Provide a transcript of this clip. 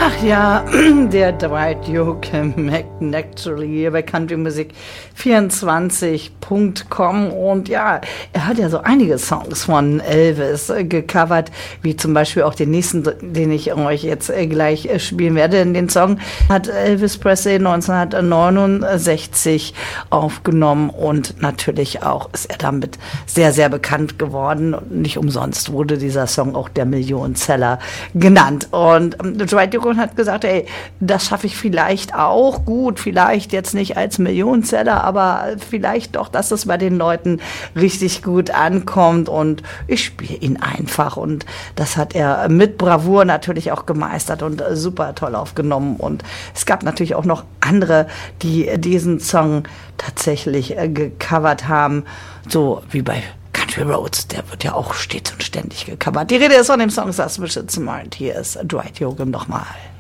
Ja, der Dwight Yoakam Naturally hier bei countrymusik24.com und ja, er hat ja so einige Songs von Elvis gecovert, wie zum Beispiel auch den nächsten, den ich euch jetzt gleich spielen werde. Den Song hat Elvis Presley 1969 aufgenommen und natürlich auch ist er damit sehr, sehr bekannt geworden. Nicht umsonst wurde dieser Song auch der Millionenseller genannt. Und Dwight Yoakam hat gesagt, ey, das schaffe ich vielleicht auch gut, vielleicht jetzt nicht als Millionenseller, aber vielleicht doch, dass es bei den Leuten richtig gut ankommt und ich spiele ihn einfach und das hat er mit Bravour natürlich auch gemeistert und super toll aufgenommen und es gab natürlich auch noch andere, die diesen Song tatsächlich gecovert haben, so wie bei Country Roads, der wird ja auch stets und ständig gecovert. Die Rede ist von dem Song Suspicious Mind. Hier ist Dwight Yoakam nochmal.